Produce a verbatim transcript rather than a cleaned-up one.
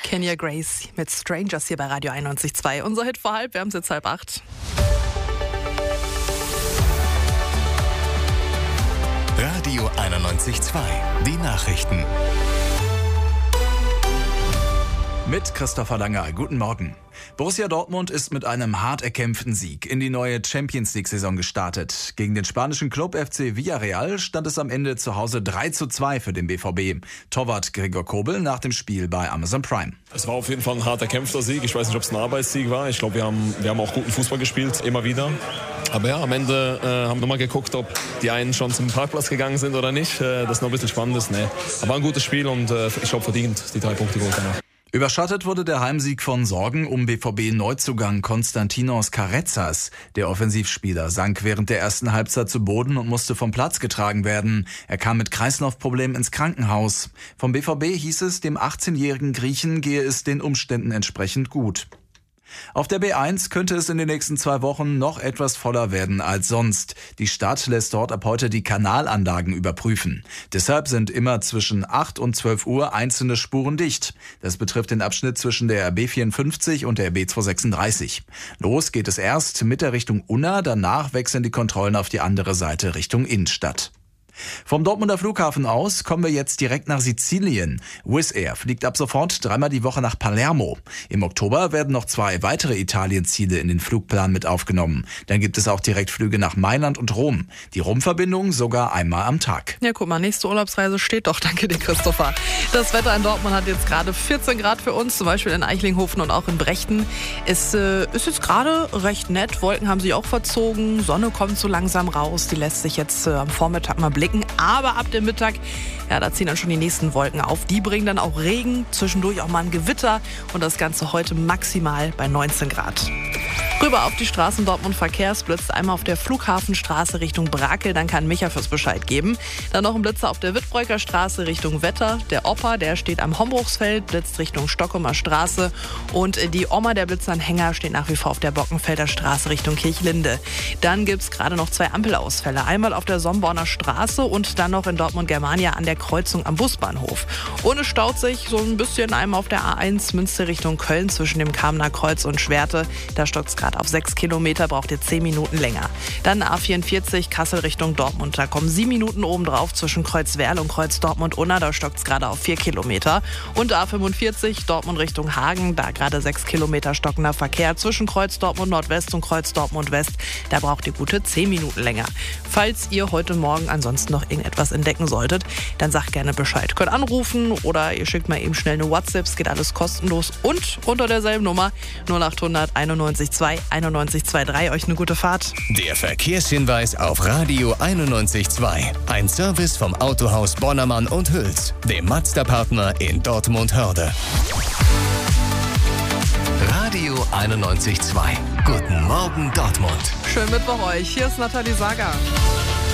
Kenya Grace mit Strangers hier bei Radio einundneunzig Komma zwei. Unser Hit vor halb, wir haben es jetzt halb acht. Radio einundneunzig Komma zwei, die Nachrichten. Mit Christopher Langer. Guten Morgen. Borussia Dortmund ist mit einem hart erkämpften Sieg in die neue Champions-League-Saison gestartet. Gegen den spanischen Club F C Villarreal stand es am Ende zu Hause drei zu zwei für den B V B. Torwart Gregor Kobel nach dem Spiel bei Amazon Prime. Es war auf jeden Fall ein hart erkämpfter Sieg. Ich weiß nicht, ob es ein Arbeitssieg war. Ich glaube, wir haben, wir haben auch guten Fußball gespielt, immer wieder. Aber ja, am Ende äh, haben wir mal geguckt, ob die einen schon zum Parkplatz gegangen sind oder nicht. Äh, das ist noch ein bisschen spannend. Ist. Nee. Aber ein gutes Spiel und äh, ich glaube, verdient die drei Punkte geholt haben. Überschattet wurde der Heimsieg von Sorgen um B V B-Neuzugang Konstantinos Karezas. Der Offensivspieler sank während der ersten Halbzeit zu Boden und musste vom Platz getragen werden. Er kam mit Kreislaufproblemen ins Krankenhaus. Vom B V B hieß es, dem achtzehnjährigen Griechen gehe es den Umständen entsprechend gut. Auf der B eins könnte es in den nächsten zwei Wochen noch etwas voller werden als sonst. Die Stadt lässt dort ab heute die Kanalanlagen überprüfen. Deshalb sind immer zwischen acht und zwölf Uhr einzelne Spuren dicht. Das betrifft den Abschnitt zwischen der B vierundfünfzig und der B zweihundertsechsunddreißig. Los geht es erst mit der Richtung Unna, danach wechseln die Kontrollen auf die andere Seite Richtung Innenstadt. Vom Dortmunder Flughafen aus kommen wir jetzt direkt nach Sizilien. Wizz Air fliegt ab sofort dreimal die Woche nach Palermo. Im Oktober werden noch zwei weitere Italienziele in den Flugplan mit aufgenommen. Dann gibt es auch Direktflüge nach Mailand und Rom. Die Rom-Verbindung sogar einmal am Tag. Ja, guck mal, nächste Urlaubsreise steht doch. Danke dir, Christopher. Das Wetter in Dortmund hat jetzt gerade vierzehn Grad für uns, zum Beispiel in Eichlinghofen und auch in Brechten. Es äh, ist jetzt gerade recht nett. Wolken haben sich auch verzogen. Sonne kommt so langsam raus. Die lässt sich jetzt äh, am Vormittag mal blicken. Aber ab dem Mittag, ja, da ziehen dann schon die nächsten Wolken auf. Die bringen dann auch Regen, zwischendurch auch mal ein Gewitter und das Ganze heute maximal bei neunzehn Grad. Rüber auf die Straßen Dortmund Verkehrsblitz, einmal auf der Flughafenstraße Richtung Brakel, dann kann Micha fürs Bescheid geben. Dann noch ein Blitzer auf der Wittbräuker Straße Richtung Wetter. Der Opa, der steht am Hombruchsfeld, blitzt Richtung Stockumer Straße. Und die Oma, der Blitzanhänger, steht nach wie vor auf der Bockenfelder Straße Richtung Kirchlinde. Dann gibt's gerade noch zwei Ampelausfälle. Einmal auf der Somborner Straße und dann noch in Dortmund-Germania an der Kreuzung am Busbahnhof. Und es staut sich so ein bisschen einmal auf der A eins Münster Richtung Köln zwischen dem Kamener Kreuz und Schwerte. Da stockt's gerade auf sechs Kilometer, braucht ihr zehn Minuten länger. Dann A vierundvierzig Kassel Richtung Dortmund. Da kommen sieben Minuten obendrauf zwischen Kreuzwerl und Kreuz Dortmund-Unna. Da stockt es gerade auf vier Kilometer. Und A fünfundvierzig Dortmund Richtung Hagen. Da gerade sechs Kilometer stockender Verkehr zwischen Kreuz Dortmund Nordwest und Kreuz Dortmund West. Da braucht ihr gute zehn Minuten länger. Falls ihr heute Morgen ansonsten noch irgendetwas entdecken solltet, dann sagt gerne Bescheid. Könnt anrufen oder ihr schickt mal eben schnell eine WhatsApp. Es geht alles kostenlos und unter derselben Nummer null achthundert einundneunzig zwei einundneunzig drei. Euch eine gute Fahrt. Der Verkehrshinweis auf Radio einundneunzig Komma zwei. Ein Service vom Autohaus Bonnermann und Hüls, dem Mazda-Partner in Dortmund-Hörde. Radio einundneunzig Komma zwei. Guten Morgen Dortmund. Schönen Mittwoch euch. Hier ist Nathalie Sager.